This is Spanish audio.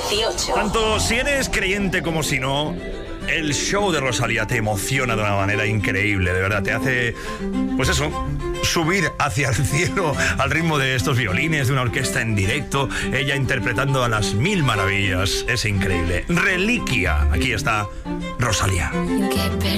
18. Tanto si eres creyente como si no, el show de Rosalía te emociona de una manera increíble, de verdad, te hace, pues eso, subir hacia el cielo al ritmo de estos violines, de una orquesta en directo, ella interpretando a las mil maravillas, es increíble. Reliquia, aquí está Rosalía. Que